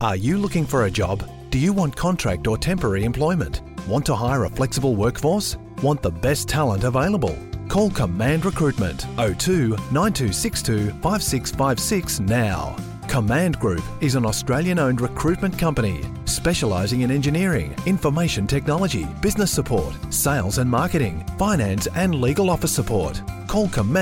Are you looking for a job? Do you want contract or temporary employment? Want to hire a flexible workforce? Want the best talent available? Call Command Recruitment 02 9262 5656 now. Command Group is an Australian-owned recruitment company specialising in engineering, information technology, business support, sales and marketing, finance and legal office support. Call Command